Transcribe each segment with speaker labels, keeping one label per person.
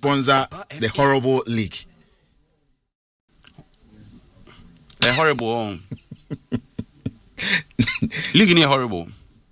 Speaker 1: sponsor the horrible league?
Speaker 2: The horrible league is horrible.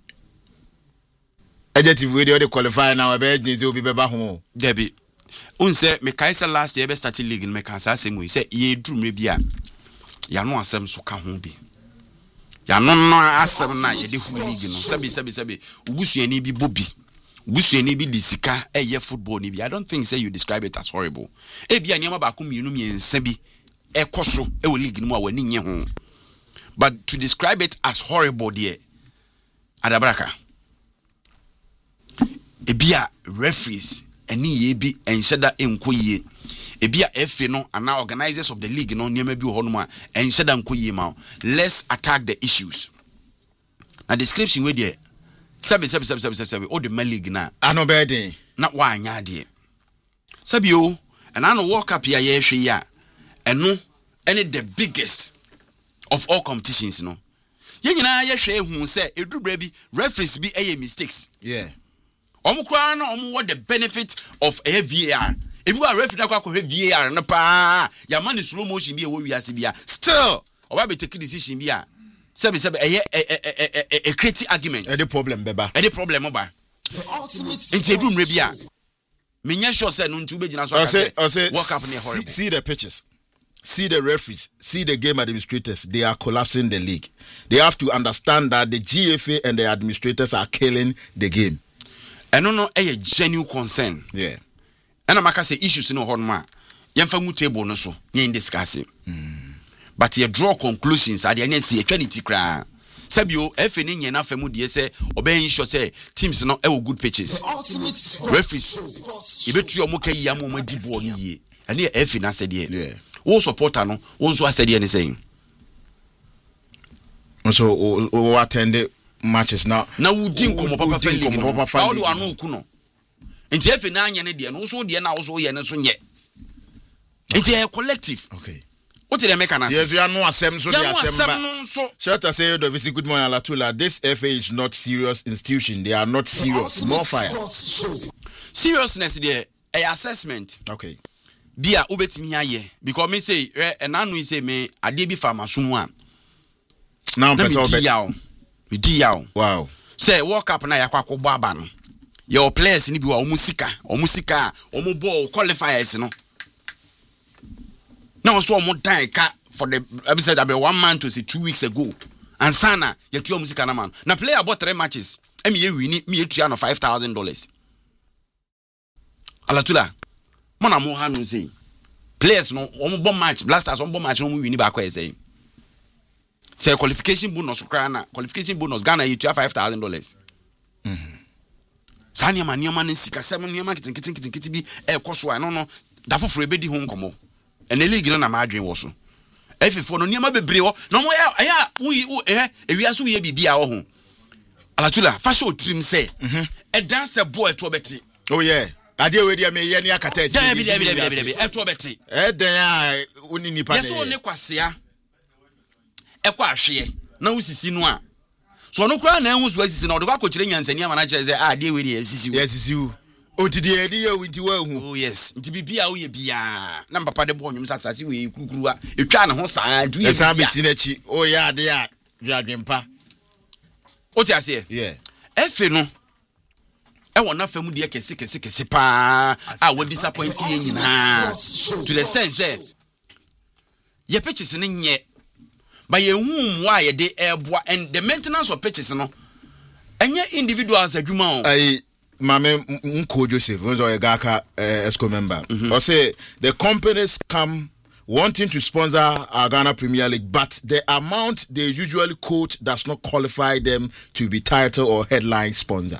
Speaker 1: Adjective video they qualify now. Agency will be better home.
Speaker 2: Debbie, unse me kaisa last year be started league in me kansa same way. Say ye drew me bia. Ya no asem so ka ho bi. Ya no asem na ye de hu league no. Sabi. Ubusuani bi bobi. Ubusuani bi disika eye football ni bi. I don't think say you describe it as horrible. E bia niam ba ko mienu miensa bi ekoso e wo league no a wani nye ho. But to describe it as horrible there. Adabraka. Ebia referees eni ye bi enhyeda enkoyie. Ebia FA no and now organizers of the league no niam bi ho no ma enhyeda enkoyie ma. Let's attack the issues. Na description we there. Sabi o the league na.
Speaker 1: Ano bedi.
Speaker 2: Na wa anya de. Sabi o and I no World Cup ya ye hwe ya. Eno any the biggest of all competitions no. Ye nyina ye hwe hu se edubra bi referees bi eye mistakes.
Speaker 1: Yeah.
Speaker 2: Omukra na what the benefit of a VAR. If you are referee na kwa VAR na pa ya man slow motion bi e wo wiase bia still oba be take decision bia sabi a creative argument
Speaker 1: any problem beba
Speaker 2: any problem oba nti edumre bia menya sure say no nti ubegina so
Speaker 1: aka
Speaker 2: work up near horrible.
Speaker 1: See the pitches, see the referees, see the game administrators. They are collapsing the league. They have to understand that the GFA and the administrators are killing the game.
Speaker 2: And no a genuine concern.
Speaker 1: Yeah.
Speaker 2: And I'm say issues in a horma. Yemfa mu table no so. Yen discuss it. But you draw conclusions at the end see eternity cry. Sabio FA ni na fa mu de say obey sure say teams no e good pitches. Referees e betu omo kai ya mo di ball ni ye. And the FA na say de.
Speaker 1: Yeah.
Speaker 2: Wo supporter no wo so say de ni saying.
Speaker 1: So o attend matches now.
Speaker 2: Now we didn't come up league. How do I know kuno? Nti efe na anya ne de no so de na wo so ye ne so nye. Nti a collective.
Speaker 1: Okay.
Speaker 2: What did they make an answer?
Speaker 1: Yes, we are no asem so
Speaker 2: they
Speaker 1: so. Shut us say the good morning Alatula. This FA is not serious institution. They are not serious. More fire.
Speaker 2: Seriousness there a assessment.
Speaker 1: Okay.
Speaker 2: Bia ubetimi aye because me say and anu say me ade bi farmaso a.
Speaker 1: Now person
Speaker 2: Diao.
Speaker 1: Wow.
Speaker 2: Say World Cup na yakwa ko aba no. Your players ni bi wa omusika, omu ball qualifiers no. Now so omu dan ka for the episode about 1 month to say 2 weeks ago. And sana yatu omusika na man. Na player about 3 matches. Emi ye win me etua no $5,000. Alatula. Mana mo ha no say. Players no omu bomb match, Blasters omu bomb match no mu win ba kwa say. Say qualification bonus qualification bonus Ghana you $5,000. Sanya maniama nsika 7 niama kitin bi e koso no no da foforo ebedi ho nkomo ene league no na ma adwen wo so efefo no niama bebre ho no mo ya ewiaso ye bibia wo ho Alatula fashion otrim say e dance boy to beti. Oh
Speaker 1: yeah ade we dia me ye ni akata echi
Speaker 2: e to beti
Speaker 1: e den a oni nipa
Speaker 2: ne yeso ne kwasea ekwa ahwe na usisi no a so no kra na ehun so asisi na odokwa kokyire nyansani ama na kire say ah de we dey asisi
Speaker 1: wo otidi edi ya winti wa hu
Speaker 2: oh yes nti bibia wo ye bia na papa de bo nwum sasase we kukuruwa etwa ne ho saa du ye
Speaker 1: esa be sinachi oh ya ade ya dwadwempa
Speaker 2: oti ase
Speaker 1: yeah
Speaker 2: efe no e wona famu de kese pa a wo disappoint ye nyina to the sense that ye pitches ne nye by a whom why a day airboy and the maintenance of pitches no and your individuals agreement.
Speaker 1: Mame Nko Joseph was a Gaka ESCO member. Or say the companies come wanting to sponsor our Ghana Premier League, but the amount they usually quote does not qualify them to be title or headline sponsor.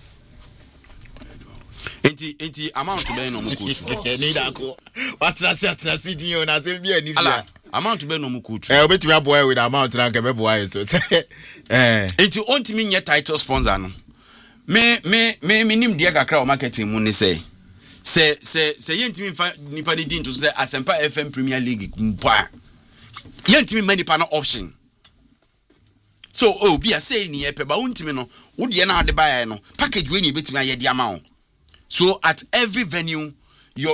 Speaker 2: Enti amount to be no mukutu.
Speaker 1: What that's sitting on as if be any
Speaker 2: amount to be no mukutu.
Speaker 1: Obeti me boy with amount na ke be boy so.
Speaker 2: Enti ontimi nye title sponsor no. Me nim dia kakra o marketing mu ne say yentimi fa nipa de din to say Asempa FM Premier League mpa. Yentimi manipa no option. So be a say ni epe ba ontimi no wo de na ade bae no package we ni betimi ayede ama wo. So at every venue